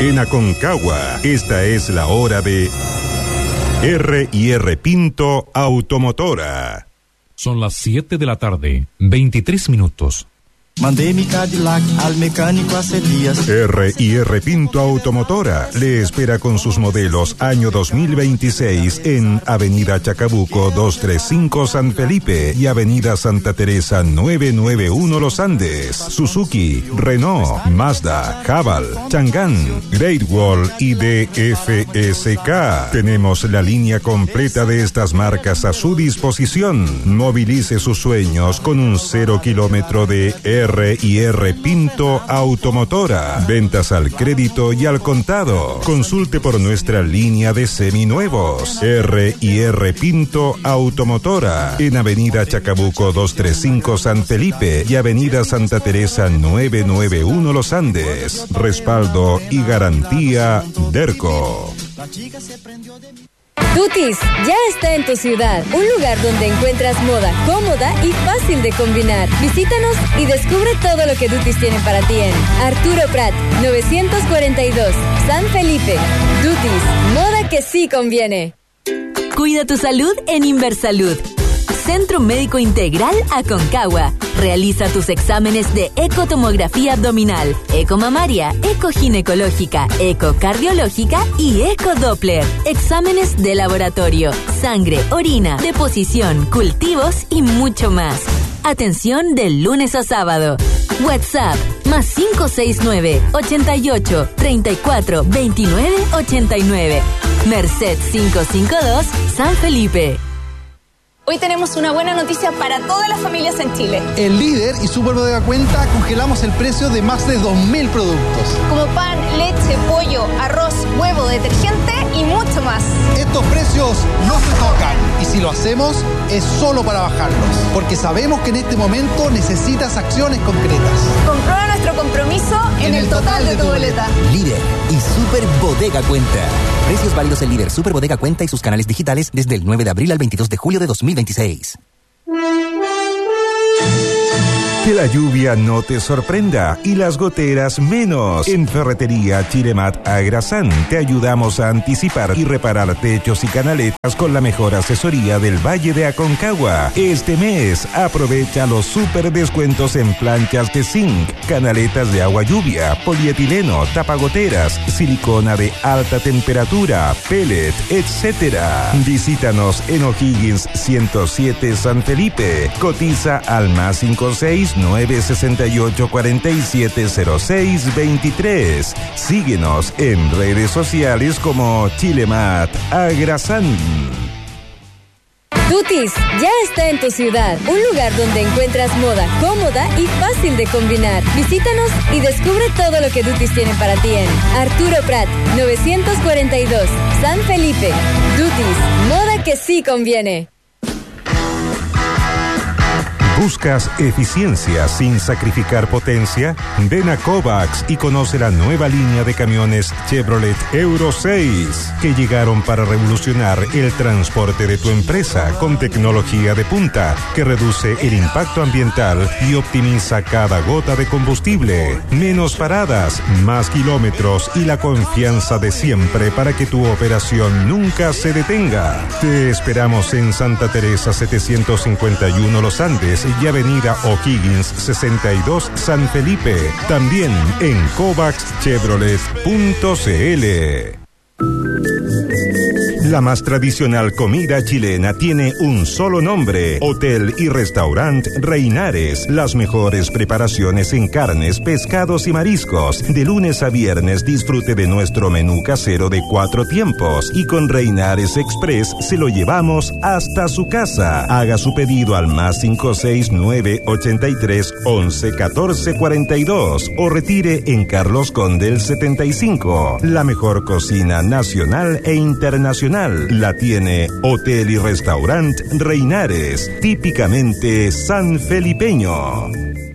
En Aconcagua, esta es la hora de R&R Pinto Automotora. Son las 7 de la tarde, 23 minutos. Mandé mi Cadillac al mecánico hace días. R&R Pinto Automotora le espera con sus modelos año 2026 en Avenida Chacabuco 235 San Felipe y Avenida Santa Teresa 991 Los Andes. Suzuki, Renault, Mazda, Haval, Chang'an, Great Wall y DFSK. Tenemos la línea completa de estas marcas a su disposición. Movilice sus sueños con un 0 kilómetro de R&R Pinto Automotora. Ventas al crédito y al contado. Consulte por nuestra línea de seminuevos. R&R Pinto Automotora. En Avenida Chacabuco 235 San Felipe y Avenida Santa Teresa 991 Los Andes. Respaldo y garantía Derco. Tutis ya está en tu ciudad, un lugar donde encuentras moda cómoda y fácil de combinar. Visítanos y descubre todo lo que Tutis tiene para ti en Arturo Prat, 942, San Felipe. Tutis, moda que sí conviene. Cuida tu salud en Inversalud. Centro Médico Integral Aconcagua. Realiza tus exámenes de ecotomografía abdominal, ecomamaria, ecoginecológica, ecocardiológica y ecodoppler. Exámenes de laboratorio, sangre, orina, deposición, cultivos y mucho más. Atención de lunes a sábado. WhatsApp +569 88 34 29 89. Merced 552, San Felipe. Hoy tenemos una buena noticia para todas las familias en Chile. En Líder y Super Bodega Cuenta congelamos el precio de más de 2.000 productos. Como pan, leche, pollo, arroz, huevo, detergente y mucho más. Estos precios no se tocan y si lo hacemos es solo para bajarlos. Porque sabemos que en este momento necesitas acciones concretas. Comprueba nuestro compromiso en el total de tu boleta. Líder y Super Bodega Cuenta. Precios válidos en Líder, Super Bodega Cuenta y sus canales digitales desde el 9 de abril al 22 de julio de 2026. Que la lluvia no te sorprenda y las goteras menos. En Ferretería Chilemat Agrasán te ayudamos a anticipar y reparar techos y canaletas con la mejor asesoría del Valle de Aconcagua. Este mes aprovecha los super descuentos en planchas de zinc, canaletas de agua lluvia, polietileno, tapagoteras, silicona de alta temperatura, pellet, etc. Visítanos en O'Higgins 107 San Felipe. Cotiza al +56 968 4706 23. Síguenos en redes sociales como Chilemat Agrasán. Tutis ya está en tu ciudad, un lugar donde encuentras moda cómoda y fácil de combinar. Visítanos y descubre todo lo que Tutis tiene para ti en Arturo Prat, 942, San Felipe. Tutis, moda que sí conviene. ¿Buscas eficiencia sin sacrificar potencia? Ven a Kovacs y conoce la nueva línea de camiones Chevrolet Euro 6 que llegaron para revolucionar el transporte de tu empresa con tecnología de punta que reduce el impacto ambiental y optimiza cada gota de combustible. Menos paradas, más kilómetros y la confianza de siempre para que tu operación nunca se detenga. Te esperamos en Santa Teresa 751 Los Andes y Avenida O'Higgins 62 San Felipe. También en covacschevrolet.cl. La más tradicional comida chilena tiene un solo nombre: Hotel y Restaurant Reinares. Las mejores preparaciones en carnes, pescados y mariscos. De lunes a viernes disfrute de nuestro menú casero de 4 tiempos y con Reinares Express se lo llevamos hasta su casa. Haga su pedido al +569 83 11 14 42 o retire en Carlos Condel 75. La mejor cocina nacional e internacional la tiene Hotel y Restaurant Reinares, típicamente sanfelipeño.